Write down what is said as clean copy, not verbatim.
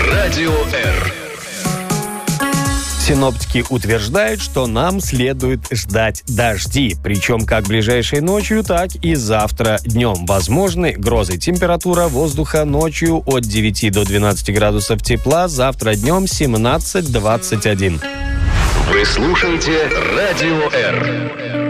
Радио Р. Синоптики утверждают, что нам следует ждать дожди. Причем как ближайшей ночью, так и завтра днем. Возможны грозы. Температура воздуха ночью от 9 до 12 градусов тепла. Завтра днем 17-21. Вы слушаете Радио Р.